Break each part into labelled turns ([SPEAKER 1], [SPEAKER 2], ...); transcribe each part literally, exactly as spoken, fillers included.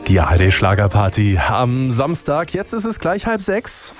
[SPEAKER 1] Die A R D-Schlagerparty am Samstag. Jetzt ist es gleich halb sechs.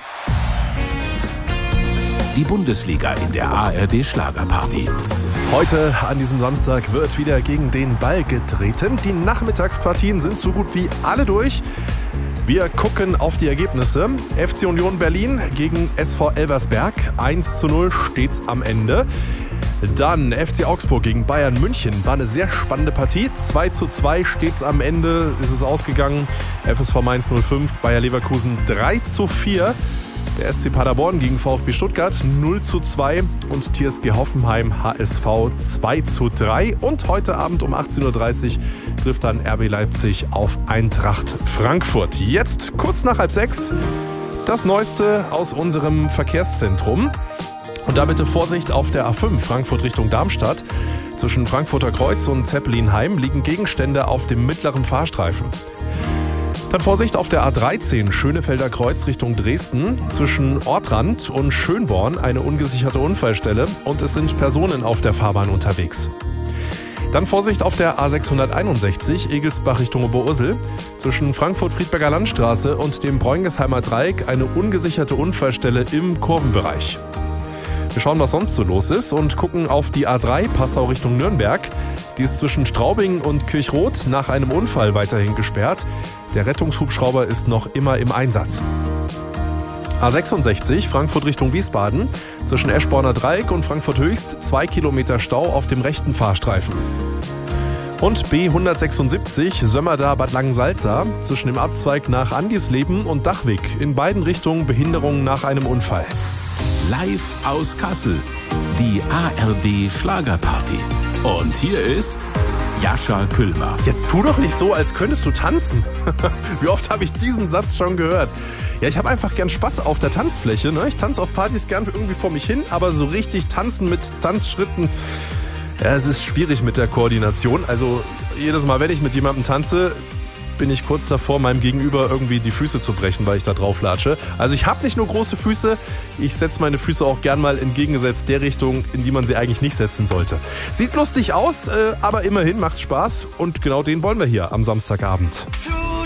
[SPEAKER 2] Die Bundesliga in der A R D-Schlagerparty.
[SPEAKER 1] Heute an diesem Samstag wird wieder gegen den Ball getreten. Die Nachmittagspartien sind so gut wie alle durch. Wir gucken auf die Ergebnisse. F C Union Berlin gegen S V Elversberg. eins zu null steht's am Ende. Dann F C Augsburg gegen Bayern München. War eine sehr spannende Partie. zwei zu zwei steht's am Ende. Ist es ausgegangen. F S V Mainz null fünf, Bayer Leverkusen drei zu vier. Der S C Paderborn gegen VfB Stuttgart null zu zwei und T S G Hoffenheim H S V zwei zu drei. Und heute Abend um achtzehn Uhr dreißig trifft dann R B Leipzig auf Eintracht Frankfurt. Jetzt kurz nach halb sechs das Neueste aus unserem Verkehrszentrum. Und da bitte Vorsicht auf der A fünf Frankfurt Richtung Darmstadt. Zwischen Frankfurter Kreuz und Zeppelinheim liegen Gegenstände auf dem mittleren Fahrstreifen. Dann Vorsicht auf der A dreizehn Schönefelder Kreuz Richtung Dresden. Zwischen Ortrand und Schönborn eine ungesicherte Unfallstelle und es sind Personen auf der Fahrbahn unterwegs. Dann Vorsicht auf der A sechshunderteinundsechzig Egelsbach Richtung Oberursel. Zwischen Frankfurt-Friedberger Landstraße und dem Bräungesheimer Dreieck eine ungesicherte Unfallstelle im Kurvenbereich. Wir schauen, was sonst so los ist und gucken auf die A drei Passau Richtung Nürnberg. Die ist zwischen Straubing und Kirchroth nach einem Unfall weiterhin gesperrt. Der Rettungshubschrauber ist noch immer im Einsatz. A sechsundsechzig Frankfurt Richtung Wiesbaden. Zwischen Eschborner Dreieck und Frankfurt Höchst zwei Kilometer Stau auf dem rechten Fahrstreifen. Und B hundertsechsundsiebzig Sömmerda-Bad Langensalza. Zwischen dem Abzweig nach Andisleben und Dachwig. In beiden Richtungen Behinderungen nach einem Unfall.
[SPEAKER 2] Live aus Kassel, die A R D-Schlagerparty. Und hier ist Jascha Küllmer.
[SPEAKER 1] Jetzt tu doch nicht so, als könntest du tanzen. Wie oft habe ich diesen Satz schon gehört? Ja, ich habe einfach gern Spaß auf der Tanzfläche. Ne? Ich tanze auf Partys gern irgendwie vor mich hin, aber so richtig tanzen mit Tanzschritten, ja, es ist schwierig mit der Koordination. Also jedes Mal, wenn ich mit jemandem tanze, bin ich kurz davor, meinem Gegenüber irgendwie die Füße zu brechen, weil ich da drauf latsche. Also ich habe nicht nur große Füße, ich setze meine Füße auch gern mal entgegengesetzt der Richtung, in die man sie eigentlich nicht setzen sollte. Sieht lustig aus, aber immerhin macht's Spaß und genau den wollen wir hier am Samstagabend.